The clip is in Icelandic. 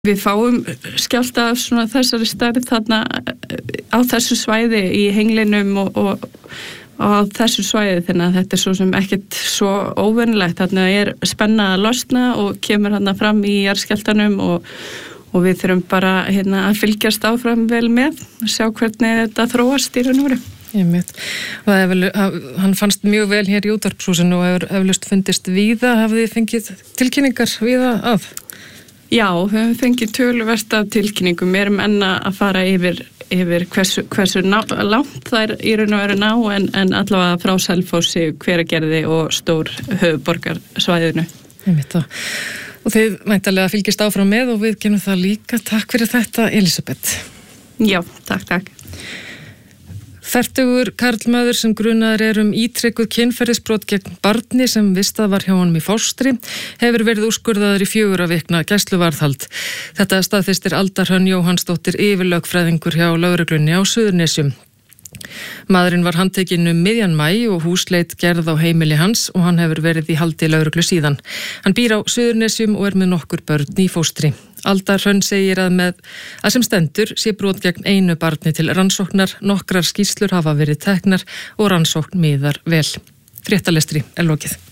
Við fáum skjálfta af svona þessari stærð þarna á þessu svæði í Henglinum og á þessu svæði, þannig að þetta svo sem ekkert svo óvenjulegt. Þarna spenna að losna og kemur þarna fram í jarðskjálftanum og við þurfum bara að fylgjast áfram vel með og sjá hvernig þetta þróast í raun og veru. Hann fannst mjög vel hér í útvarpshúsinu og hefur eflaust fundist víða. Hafið þið fengið tilkynningar víða að? Já, við höfum fengið töluvert af tilkynningum. Við erum enn að fara yfir hversu langt þær í raun og veru ná en allavega frá Selfossi, Hveragerði og stór höfuðborgarsvæðinu. Og þið væntanlega fylgist áfram með og við gerum það líka. Takk fyrir þetta, Elisabeth. Já, takk. Fertugur karlmaður sem grunaður ítrekuð kynferðisbrot gegn barni sem vistað var hjá honum í fóstri hefur verið úrskurðaður í 4 vikna gæsluvarðhald. Þetta staðfestir Alda Hrönn Jóhannsdóttir yfirlögfræðingur hjá lögreglunni á Suðurnesjum. Maðurinn var handtekinn miðjan maí og húsleit gerð á heimili hans og hann hefur verið í haldi lögreglu síðan. Hann býr á Suðurnesjum og með nokkur börn í fóstri. Alda Hrönn segir að sem stendur sé brot gegn einu barni til rannsóknar, nokkrar skýrslur hafa verið teknar og rannsókn miðar vel. Fréttalestri lokið.